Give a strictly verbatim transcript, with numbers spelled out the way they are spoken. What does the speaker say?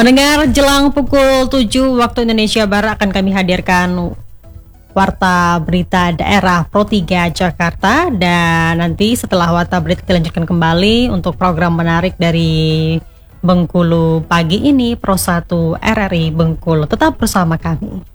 Mendengar jelang pukul tujuh waktu Indonesia Barat akan kami hadirkan Warta Berita Daerah Pro tiga Jakarta, dan nanti setelah Warta Berita dilanjutkan kembali untuk program menarik dari Bengkulu pagi ini Pro satu R R I Bengkulu. Tetap bersama kami.